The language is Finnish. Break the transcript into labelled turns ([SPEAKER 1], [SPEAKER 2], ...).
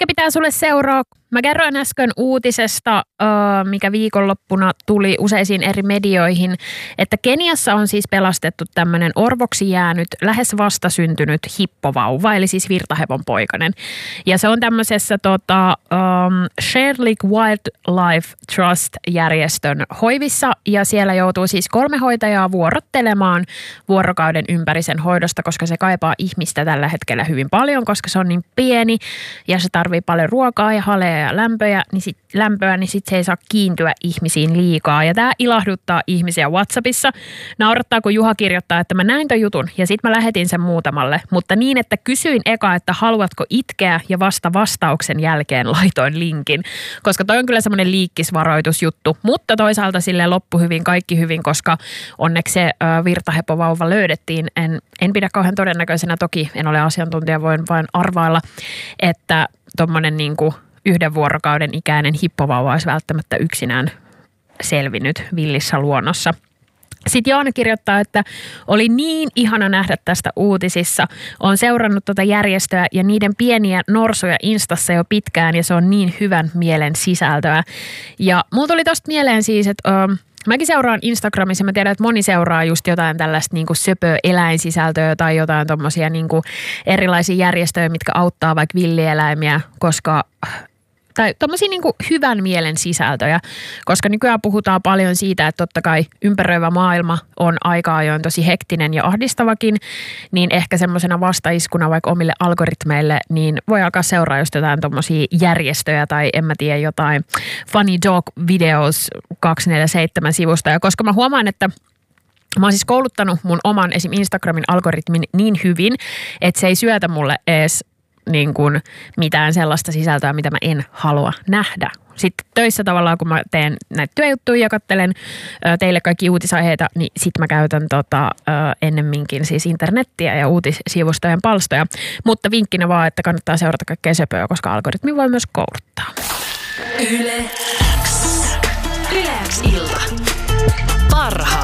[SPEAKER 1] Mitkä pitää sulle seuraa? Mä kerroin äsken uutisesta, mikä viikonloppuna tuli useisiin eri medioihin, että Keniassa on siis pelastettu tämmöinen orvoksi jäänyt, lähes vastasyntynyt hippovauva, eli siis virtahevon poikainen. Ja se on tämmöisessä Sherlick Wildlife Trust-järjestön hoivissa, ja siellä joutuu siis 3 hoitajaa vuorottelemaan vuorokauden ympäri sen hoidosta, koska se kaipaa ihmistä tällä hetkellä hyvin paljon, koska se on niin pieni ja se tarvii paljon ruokaa ja halea ja lämpöä, niin sit se ei saa kiintyä ihmisiin liikaa. Ja tää ilahduttaa ihmisiä WhatsAppissa. Naurattaa, kun Juha kirjoittaa, että mä näin ton jutun ja sit mä lähetin sen muutamalle. Mutta niin, että kysyin eka, että haluatko itkeä ja vasta vastauksen jälkeen laitoin linkin. Koska toi on kyllä semmoinen liikkisvaroitusjuttu. Mutta toisaalta sille loppu hyvin, kaikki hyvin, koska onneksi se virtahepovauva löydettiin. En pidä kauhean todennäköisenä, toki en ole asiantuntija, voin vain arvailla, että tommonen niinku 1 vuorokauden ikäinen hippovauva olisi välttämättä yksinään selvinnyt villissä luonnossa. Sitten Jaana kirjoittaa, että oli niin ihana nähdä tästä uutisissa. Olen seurannut tuota järjestöä ja niiden pieniä norsuja Instassa jo pitkään ja se on niin hyvän mielen sisältöä. Ja mulla tuli tosta mieleen siis, että mäkin seuraan Instagramissa, mä tiedän, että moni seuraa just jotain tällaista niinku söpöä eläinsisältöä tai jotain tommosia niinku erilaisia järjestöjä, mitkä auttaa vaikka villieläimiä, koska tai tommosia niinku hyvän mielen sisältöjä, koska nykyään puhutaan paljon siitä, että totta kai ympäröivä maailma on aika ajoin tosi hektinen ja ahdistavakin, niin ehkä semmoisena vastaiskuna vaikka omille algoritmeille, niin voi alkaa seuraa just jotain tommosia järjestöjä tai en mä tiedä jotain Funny Dog Videos 247-sivusta, ja koska mä huomaan, että mä oon siis kouluttanut mun oman esim. Instagramin algoritmin niin hyvin, että se ei syötä mulle edes niin kuin mitään sellaista sisältöä, mitä mä en halua nähdä. Sitten töissä tavallaan, kun mä teen näitä työjuttuja ja katselen teille kaikki uutisaiheita, niin sit mä käytän ennemminkin siis internettiä ja uutissivustojen palstoja. Mutta vinkkinä vaan, että kannattaa seurata kaikkea söpöä, koska algoritmi voi myös kouluttaa.
[SPEAKER 2] Yle X. Yle X ilta. Parha.